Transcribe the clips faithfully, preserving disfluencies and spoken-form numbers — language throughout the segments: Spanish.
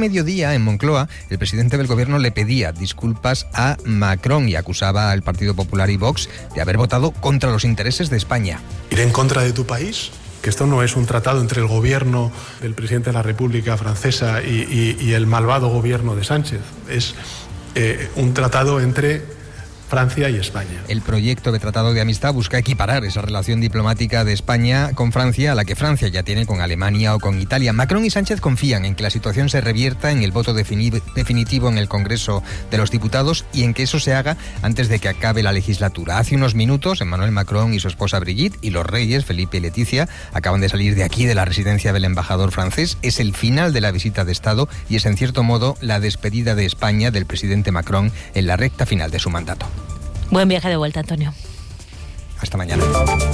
mediodía, en Moncloa, el presidente del gobierno le pedía disculpas a Macron y acusaba al Partido Popular y Vox de haber votado contra los intereses de España. ¿Ir en contra de tu país? Que esto no es un tratado entre el gobierno del presidente de la República Francesa y, y, y el malvado gobierno de Sánchez. Es eh, un tratado entre Francia y España. El proyecto de tratado de amistad busca equiparar esa relación diplomática de España con Francia a la que Francia ya tiene con Alemania o con Italia. Macron y Sánchez confían en que la situación se revierta en el voto defini- definitivo en el Congreso de los Diputados y en que eso se haga antes de que acabe la legislatura. Hace unos minutos, Emmanuel Macron y su esposa Brigitte y los reyes, Felipe y Leticia, acaban de salir de aquí, de la residencia del embajador francés. Es el final de la visita de Estado y es, en cierto modo, la despedida de España del presidente Macron en la recta final de su mandato. Buen viaje de vuelta, Antonio. Hasta mañana.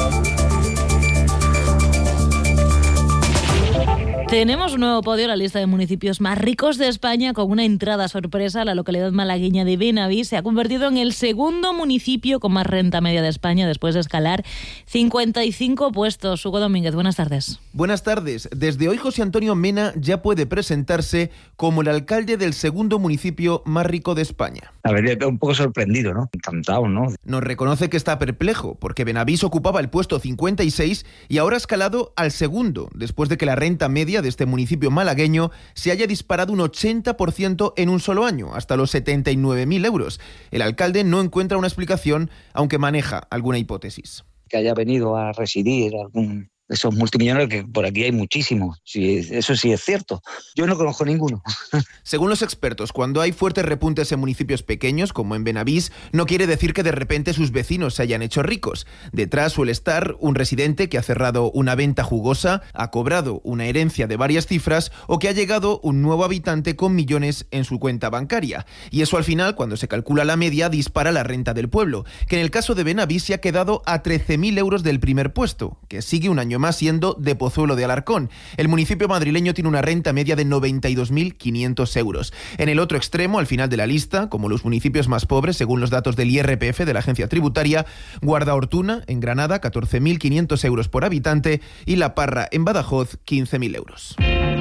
Tenemos un nuevo podio en la lista de municipios más ricos de España con una entrada sorpresa. La localidad malagueña de Benavís se ha convertido en el segundo municipio con más renta media de España después de escalar cincuenta y cinco puestos. Hugo Domínguez, buenas tardes. Buenas tardes. Desde hoy José Antonio Mena ya puede presentarse como el alcalde del segundo municipio más rico de España. A ver, un poco sorprendido, ¿no? Encantado, ¿no? Nos reconoce que está perplejo porque Benavís ocupaba el puesto cincuenta y seis y ahora ha escalado al segundo, después de que la renta media de este municipio malagueño se haya disparado un ochenta por ciento en un solo año, hasta los setenta y nueve mil euros. El alcalde no encuentra una explicación, aunque maneja alguna hipótesis. Que haya venido a residir algún de esos multimillonarios, que por aquí hay muchísimos. Sí, eso sí es cierto. Yo no conozco ninguno. Según los expertos, cuando hay fuertes repuntes en municipios pequeños, como en Benavís, no quiere decir que de repente sus vecinos se hayan hecho ricos. Detrás suele estar un residente que ha cerrado una venta jugosa, ha cobrado una herencia de varias cifras o que ha llegado un nuevo habitante con millones en su cuenta bancaria. Y eso al final, cuando se calcula la media, dispara la renta del pueblo, que en el caso de Benavís se ha quedado a trece mil euros del primer puesto, que sigue un año más siendo de Pozuelo de Alarcón. El municipio madrileño tiene una renta media de noventa y dos mil quinientos euros. En el otro extremo, al final de la lista, como los municipios más pobres, según los datos del I R P F de la agencia tributaria, Guardaortuna, en Granada, catorce mil quinientos euros por habitante, y La Parra, en Badajoz, quince mil euros.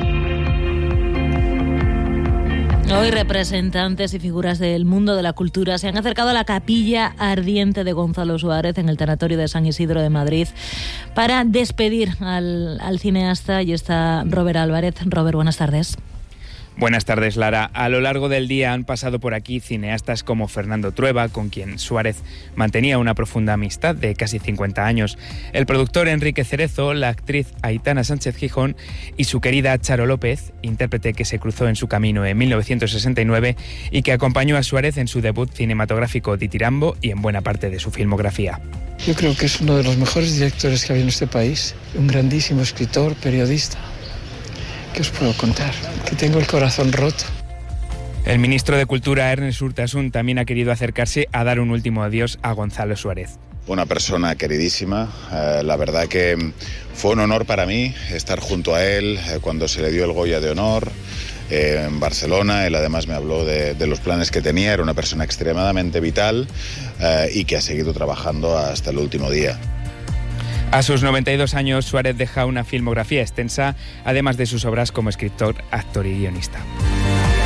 Hoy representantes y figuras del mundo de la cultura se han acercado a la capilla ardiente de Gonzalo Suárez en el tanatorio de San Isidro de Madrid para despedir al, al cineasta. Y está Robert Álvarez. Robert, buenas tardes. Buenas tardes, Lara. A lo largo del día han pasado por aquí cineastas como Fernando Trueba, con quien Suárez mantenía una profunda amistad de casi cincuenta años, el productor Enrique Cerezo, la actriz Aitana Sánchez Gijón y su querida Charo López, intérprete que se cruzó en su camino en mil novecientos sesenta y nueve y que acompañó a Suárez en su debut cinematográfico Ditirambo y en buena parte de su filmografía. Yo creo que es uno de los mejores directores que había en este país, un grandísimo escritor, periodista. ¿Qué os puedo contar? Que tengo el corazón roto. El ministro de Cultura, Ernest Urtasun, también ha querido acercarse a dar un último adiós a Gonzalo Suárez. Una persona queridísima, eh, la verdad que fue un honor para mí estar junto a él eh, cuando se le dio el Goya de Honor eh, en Barcelona. Él además me habló de, de los planes que tenía, era una persona extremadamente vital eh, y que ha seguido trabajando hasta el último día. A sus noventa y dos años, Suárez deja una filmografía extensa, además de sus obras como escritor, actor y guionista.